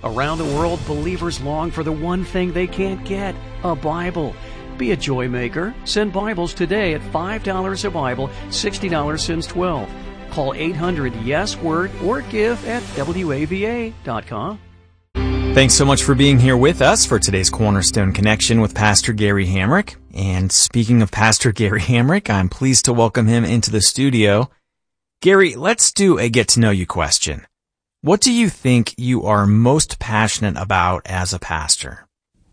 Around the world, believers long for the one thing they can't get, a Bible. Be a joy maker. Send Bibles today at $5 a Bible, $60 since 12. Call 800-YES-WORD or give at WAVA.com. Thanks so much for being here with us for today's Cornerstone Connection with Pastor Gary Hamrick. And speaking of Pastor Gary Hamrick, I'm pleased to welcome him into the studio. Gary, let's do a get-to-know-you question. What do you think you are most passionate about as a pastor?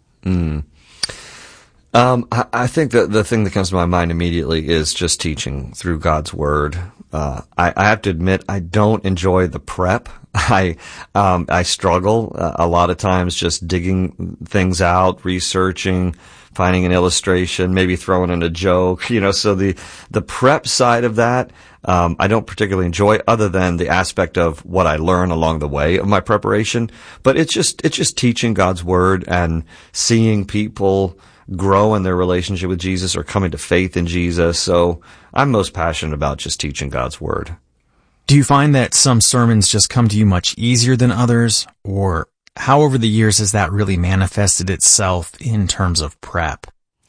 I think that the thing that comes to my mind immediately is just teaching through God's Word. I have to admit, I don't enjoy the prep. I struggle a lot of times just digging things out, researching, finding an illustration, maybe throwing in a joke, so the prep side of that, I don't particularly enjoy, other than the aspect of what I learn along the way of my preparation. But it's just teaching God's Word and seeing people grow in their relationship with Jesus or coming to faith in Jesus. So I'm most passionate about just teaching God's Word. Do you find that some sermons just come to you much easier than others? Or how over the years has that really manifested itself in terms of prep?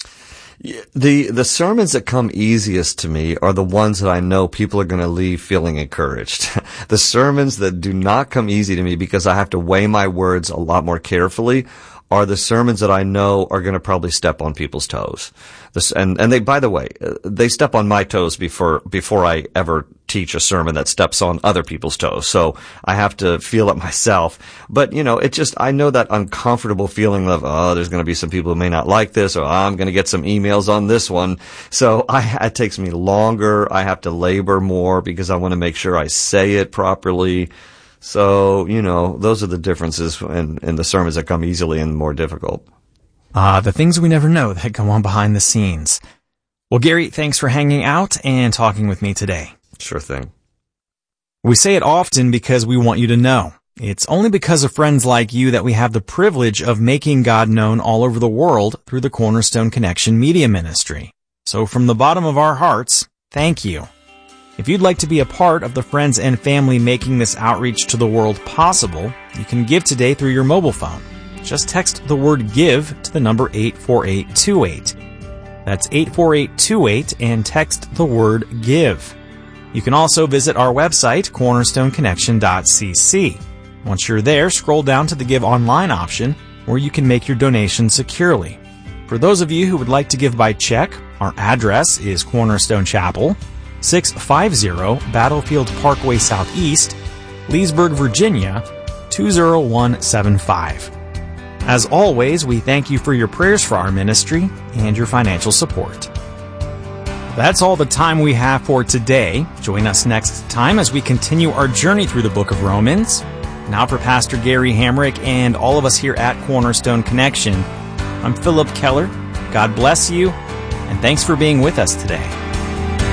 The sermons that come easiest to me are the ones that I know people are going to leave feeling encouraged. The sermons that do not come easy to me because I have to weigh my words a lot more carefully are the sermons that I know are going to probably step on people's toes. And they, by the way, they step on my toes before I ever teach a sermon that steps on other people's toes. So I have to feel it myself. But, I know that uncomfortable feeling of, there's going to be some people who may not like this, or I'm going to get some emails on this one. So it takes me longer. I have to labor more because I want to make sure I say it properly. So, those are the differences in the sermons that come easily and more difficult. The things we never know that go on behind the scenes. Well, Gary, thanks for hanging out and talking with me today. Sure thing. We say it often because we want you to know. It's only because of friends like you that we have the privilege of making God known all over the world through the Cornerstone Connection Media Ministry. So from the bottom of our hearts, thank you. If you'd like to be a part of the friends and family making this outreach to the world possible, you can give today through your mobile phone. Just text the word GIVE to the number 84828. That's 84828 and text the word GIVE. You can also visit our website, cornerstoneconnection.cc. Once you're there, scroll down to the Give Online option, where you can make your donation securely. For those of you who would like to give by check, our address is Cornerstone Chapel, 650 Battlefield Parkway Southeast, Leesburg, Virginia, 20175. As always, we thank you for your prayers for our ministry and your financial support. That's all the time we have for today. Join us next time as we continue our journey through the book of Romans. Now for Pastor Gary Hamrick and all of us here at Cornerstone Connection, I'm Philip Keller. God bless you, and thanks for being with us today.